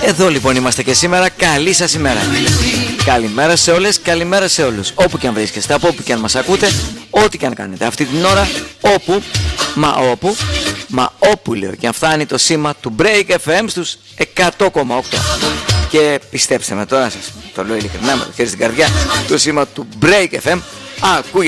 Εδώ λοιπόν είμαστε και σήμερα. Καλή σας ημέρα. Καλημέρα σε όλες, καλημέρα σε όλους. Όπου και αν βρίσκεστε, από όπου και αν μας ακούτε, ό,τι και αν κάνετε αυτή την ώρα, όπου λέω, και αν φτάνει το σήμα του Break FM στους 100,8. Και πιστέψτε με τώρα, σας το λέω ειλικρινά με το χέρι στην καρδιά, το σήμα του Break FM ακούγεται